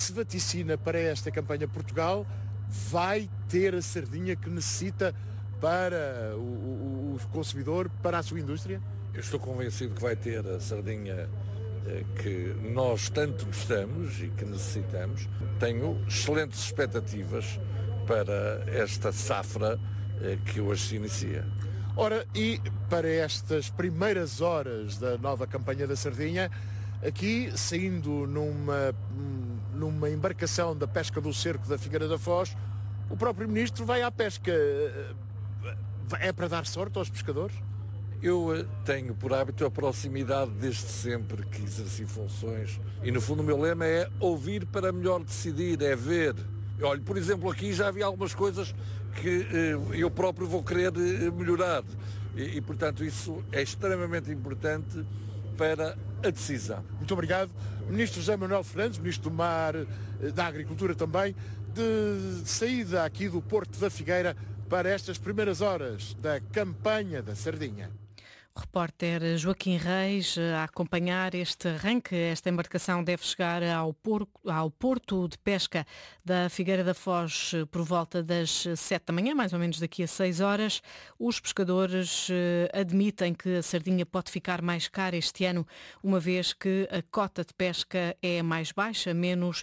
se vaticina para esta campanha Portugal vai ter a sardinha que necessita para o consumidor, para a sua indústria? Eu estou convencido que vai ter a sardinha que nós tanto gostamos e que necessitamos. Tenho excelentes expectativas para esta safra que hoje se inicia. Ora, e para estas primeiras horas da nova campanha da sardinha, aqui saindo numa embarcação da pesca do cerco da Figueira da Foz, o próprio Ministro vai à pesca. É para dar sorte aos pescadores? Eu tenho por hábito a proximidade desde sempre que exerci funções e no fundo o meu lema é ouvir para melhor decidir, é ver. Olha, por exemplo, aqui já havia algumas coisas que eu próprio vou querer melhorar e, portanto, isso é extremamente importante para a decisão. Muito obrigado. Ministro José Manuel Fernandes, Ministro do Mar, da Agricultura também, de saída aqui do Porto da Figueira para estas primeiras horas da campanha da sardinha. O repórter Joaquim Reis a acompanhar este arranque. Esta embarcação deve chegar ao porto de pesca da Figueira da Foz por volta das 7 da manhã, mais ou menos daqui a 6 horas. Os pescadores admitem que a sardinha pode ficar mais cara este ano, uma vez que a cota de pesca é mais baixa, menos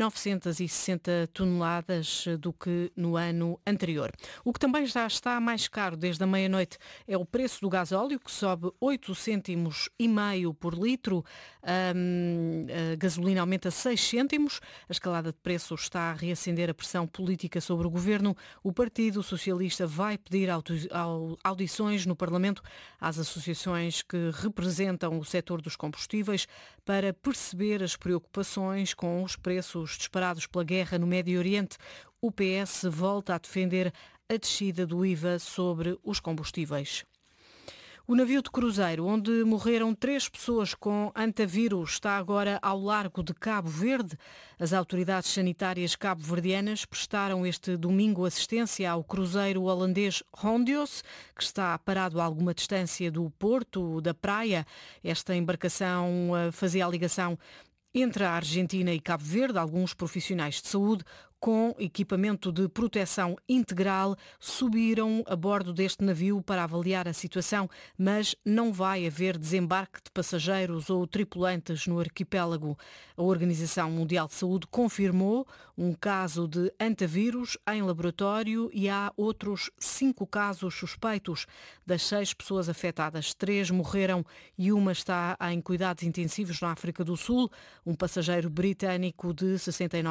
960 toneladas do que no ano anterior. O que também já está mais caro desde a meia-noite é o preço do gasóleo, que sobe 8 cêntimos e meio por litro. A gasolina aumenta 6 cêntimos. A escalada de preços está a reacender a pressão política sobre o governo. O Partido Socialista vai pedir audições no Parlamento às associações que representam o setor dos combustíveis para perceber as preocupações com os preços disparados pela guerra no Médio Oriente. O PS volta a defender a descida do IVA sobre os combustíveis. O navio de cruzeiro, onde morreram 3 pessoas com antavírus, está agora ao largo de Cabo Verde. As autoridades sanitárias cabo-verdianas prestaram este domingo assistência ao cruzeiro holandês Rondios, que está parado a alguma distância do porto da praia. Esta embarcação fazia a ligação entre a Argentina e Cabo Verde. Alguns profissionais de saúde com equipamento de proteção integral subiram a bordo deste navio para avaliar a situação, mas não vai haver desembarque de passageiros ou tripulantes no arquipélago. A Organização Mundial de Saúde confirmou um caso de antavírus em laboratório e há outros 5 casos suspeitos. Das 6 pessoas afetadas, 3 morreram e uma está em cuidados intensivos na África do Sul. Um passageiro britânico de 69